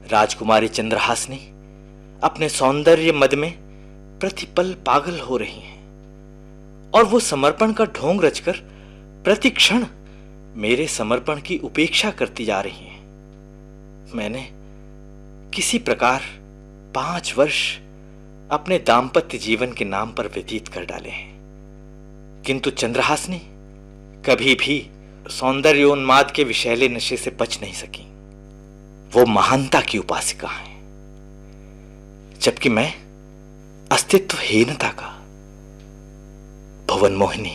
राजकुमारी चंद्रहासिनी अपने सौंदर्य मद में प्रतिपल पागल हो रही हैं और वो समर्पण का ढोंग रचकर प्रतिक्षण मेरे समर्पण की उपेक्षा करती जा रही हैं। मैंने किसी प्रकार 5 वर्ष अपने दाम्पत्य जीवन के नाम पर व्यतीत कर डाले हैं, किंतु चंद्रहासिनी कभी भी सौंदर्योन्माद के विषैले नशे से बच नहीं सकी। वो महानता की उपासिका हैं, जबकि मैं अस्तित्वहीनता का। भुवन मोहिनी,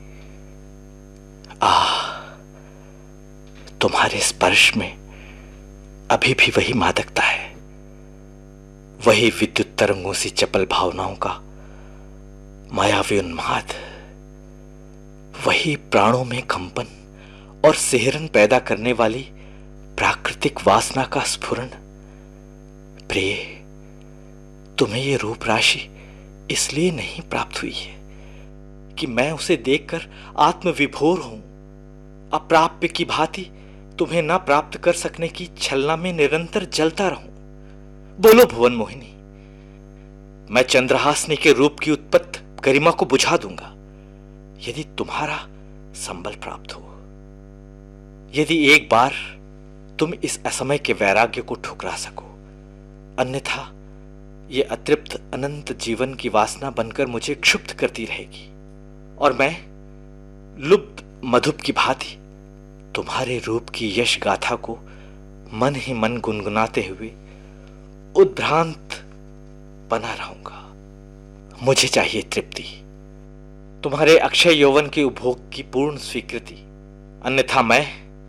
तुम्हारे स्पर्श में अभी भी वही मादकता है, वही विद्युत तरंगों सी चपल भावनाओं का मायावी उन्माद, वही प्राणों में कंपन और सिहरन पैदा करने वाली प्राकृतिक वासना का स्फुरन। प्रिय, तुम्हें यह रूप राशि इसलिए नहीं प्राप्त हुई है कि मैं उसे देखकर आत्मविभोर हूं। अप्राप्य की भांति तुम्हें ना प्राप्त कर सकने की छलना में निरंतर जलता रहूं। बोलो भुवन मोहिनी, मैं चंद्रहासिनी के रूप की उत्पत्त गरिमा को बुझा दूंगा यदि तुम्हारा संबल प्राप्त हो, यदि एक बार तुम इस असमय के वैराग्य को ठुकरा सको। अन्यथा यह अतृप्त अनंत जीवन की वासना बनकर मुझे क्षुब्ध करती रहेगी और मैं लुब्ध मधुप की भांति तुम्हारे रूप की यश गाथा को मन ही मन गुनगुनाते हुए उद्भ्रांत बना रहूंगा। मुझे चाहिए तृप्ति, तुम्हारे अक्षय यौवन के उपभोग की पूर्ण स्वीकृति, अन्यथा मैं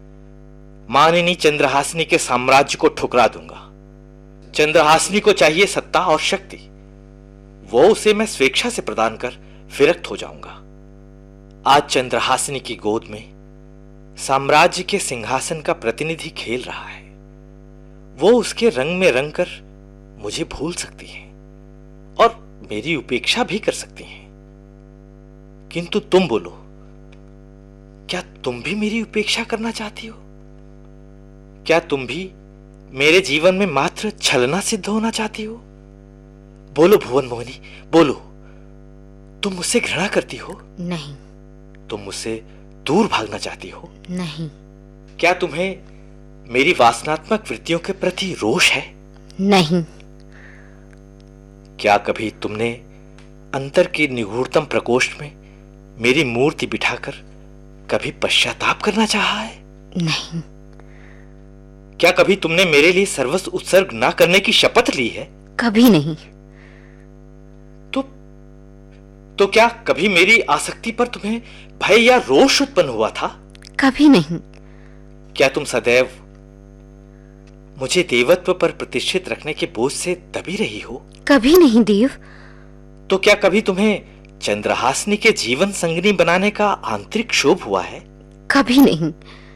मानिनी चंद्रहासिनी के साम्राज्य को ठुकरा दूंगा। चंद्रहासिनी को चाहिए सत्ता और शक्ति, वो उसे मैं स्वेच्छा से प्रदान कर विरक्त हो जाऊंगा। आज चंद्रहासिनी की गोद में साम्राज्य के सिंहासन का प्रतिनिधि खेल रहा है। वो उसके रंग में रंग कर मुझे भूल सकती है और मेरी उपेक्षा भी कर सकती हैं, किंतु तुम बोलो, क्या तुम भी मेरी उपेक्षा करना चाहती हो? क्या तुम भी मेरे जीवन में मात्र छलना सिद्ध होना चाहती हो? बोलो भुवन मोहिनी, बोलो, तुम मुझसे घृणा करती हो? नहीं। तुम मुझसे दूर भागना चाहती हो? नहीं। क्या तुम्हें मेरी वासनात्मक वृत्तियों के प्रति रोष है? नहीं। क्या कभी तुमने अंतर के निगूढ़तम प्रकोष्ठ में मेरी मूर्ति बिठाकर कभी पश्चाताप करना चाहा है? नहीं। क्या कभी तुमने मेरे लिए सर्वस्व उत्सर्ग ना करने की शपथ ली है? कभी नहीं। तो क्या कभी मेरी आसक्ति पर तुम्हें भय या रोष उत्पन्न हुआ था? कभी नहीं। क्या तुम सदैव मुझे देवत्व पर प्रतिष्ठित रखने के बोझ से दबी रही हो? कभी नहीं देव। तो क्या कभी तुम्हें चंद्रहासिनी के जीवन संगिनी बनाने का आंतरिक क्षोभ हुआ है? कभी नहीं।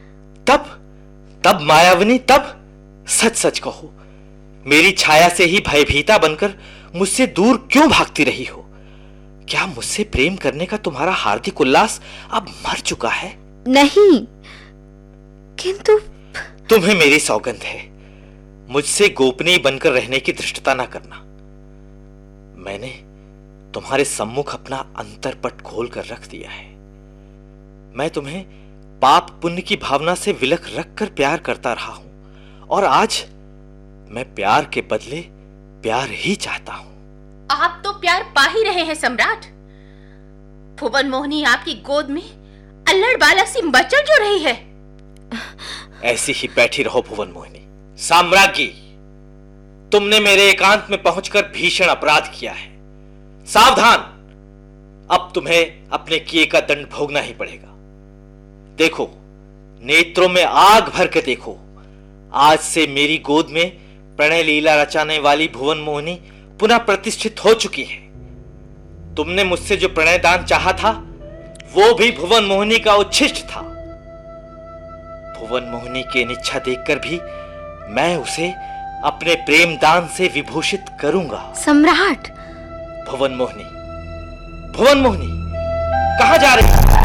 तब मायाविनी, तब सच सच कहो, मेरी छाया से ही भयभीता बनकर मुझसे दूर क्यों भागती रही हो? क्या मुझसे प्रेम करने का तुम्हारा हार्दिक उल्लास अब मर चुका है? नहीं, किंतु तुम्हें मेरी सौगंध है, मुझसे गोपनीय बनकर रहने की धृष्टता ना करना। मैंने तुम्हारे सम्मुख अपना अंतरपट खोल कर रख दिया है। मैं तुम्हें पाप पुण्य की भावना से विलख रख कर प्यार करता रहा हूं और आज मैं प्यार के बदले प्यार ही चाहता हूं। आप तो प्यार पा ही रहे हैं सम्राट। भुवन मोहिनी आपकी गोद में अल्लड़ बालक सी मचल जो रही है। ऐसी ही बैठी रहो भुवन मोहिनी। साम्राज्ञी, तुमने मेरे एकांत में पहुंचकर भीषण अपराध किया है। सावधान, अब तुम्हें अपने किए का दंड भोगना ही पड़ेगा। देखो, नेत्रों में आग भर के देखो, आज से मेरी गोद में प्रणय लीला रचाने वाली भुवन मोहिनी पुनः प्रतिष्ठित हो चुकी है। तुमने मुझसे जो प्रणय दान चाहा था, वो भी भुवन मोहिनी का उच्छिष्ट था। भुवन मोहिनी की निच्छा देखकर भी मैं उसे अपने प्रेम दान से विभूषित करूंगा। सम्राट। भुवन मोहिनी, भुवन मोहिनी, कहां जा रही?